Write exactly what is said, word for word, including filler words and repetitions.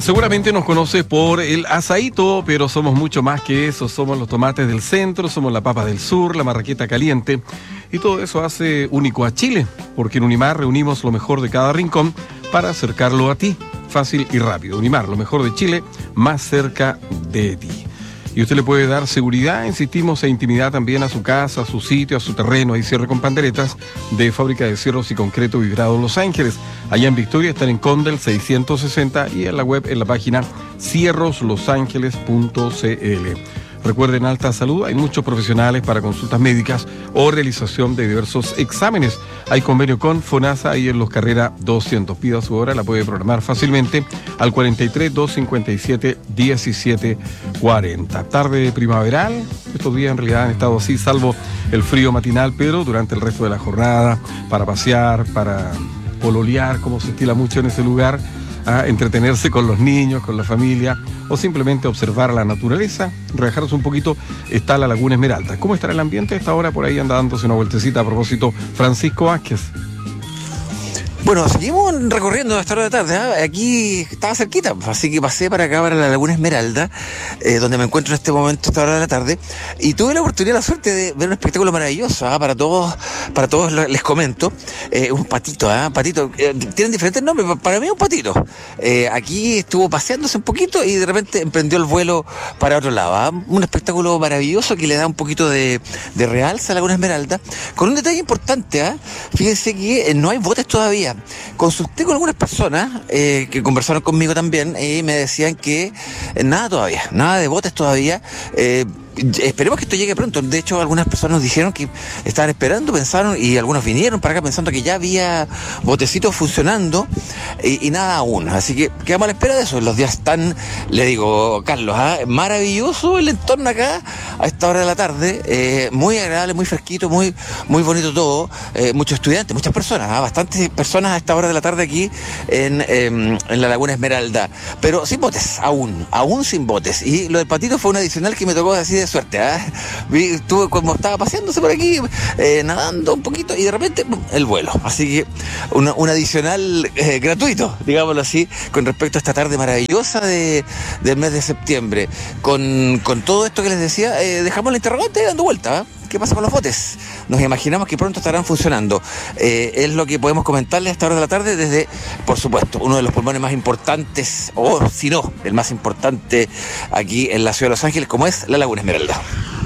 Seguramente nos conoces por el asaíto, pero somos mucho más que eso. Somos los tomates del centro, somos la papa del sur, la marraqueta caliente. Y todo eso hace único a Chile, porque en Unimar reunimos lo mejor de cada rincón para acercarlo a ti. Fácil y rápido. Unimar, lo mejor de Chile, más cerca de ti. Y usted le puede dar seguridad, insistimos, e intimidad también a su casa, a su sitio, a su terreno. Hay cierre con panderetas de Fábrica de Cierros y Concreto Vibrado Los Ángeles. Allá en Victoria están en Condel seiscientos sesenta y en la web, en la página cierros los ángeles punto c l. Recuerden, Alta Salud, hay muchos profesionales para consultas médicas o realización de diversos exámenes. Hay convenio con FONASA ahí en Los Carrera doscientos. Pida su hora, la puede programar fácilmente al cuarenta y tres, doscientos cincuenta y siete, diecisiete cuarenta. Tarde primaveral, estos días en realidad han estado así, salvo el frío matinal, pero durante el resto de la jornada, para pasear, para pololear, como se estila mucho en ese lugar, a entretenerse con los niños, con la familia, o simplemente observar la naturaleza, relajarse un poquito, está la Laguna Esmeralda. ¿Cómo estará el ambiente? A esta hora por ahí anda dándose una vueltecita a propósito Francisco Vázquez. Bueno, seguimos recorriendo a esta hora de la tarde, ¿eh? Aquí estaba cerquita, así que pasé para acá, para la Laguna Esmeralda, eh, donde me encuentro en este momento a esta hora de la tarde, y tuve la oportunidad, la suerte de ver un espectáculo maravilloso, ¿eh? para todos, para todos les comento, eh, un patito, ¿eh? patito, eh, tienen diferentes nombres, para mí es un patito, eh, aquí estuvo paseándose un poquito y de repente emprendió el vuelo para otro lado, ¿eh? Un espectáculo maravilloso que le da un poquito de, de realza a la Laguna Esmeralda, con un detalle importante, ¿eh? Fíjense que eh, no hay botes todavía. Consulté con algunas personas eh, que conversaron conmigo también y me decían que eh, nada todavía, nada de botes todavía. Eh, Esperemos que esto llegue pronto. De hecho, algunas personas nos dijeron que estaban esperando, pensaron, y algunos vinieron para acá pensando que ya había botecitos funcionando y, y nada aún. Así que quedamos a la espera de eso. Los días están, le digo, Carlos, ¿eh? maravilloso el entorno acá a esta hora de la tarde. Eh, muy agradable, muy fresquito, muy, muy bonito todo. Eh, muchos estudiantes, muchas personas, ¿eh? bastantes personas a esta hora de la tarde aquí en, eh, en la Laguna Esmeralda. Pero sin botes, aún, aún sin botes. Y lo del patito fue un adicional que me tocó así de suerte, ¿eh? Vi, estuve como estaba paseándose por aquí, eh, nadando un poquito y de repente ¡pum!, el vuelo. Así que una, un adicional eh, gratuito, digámoslo así, con respecto a esta tarde maravillosa de, del mes de septiembre. Con, con todo esto que les decía, eh, dejamos la interrogante dando vuelta, ¿eh? ¿Qué pasa con los botes? Nos imaginamos que pronto estarán funcionando. Eh, es lo que podemos comentarles a esta hora de la tarde desde, por supuesto, uno de los pulmones más importantes, o si no, el más importante aquí en la ciudad de Los Ángeles, como es la Laguna Esmeralda.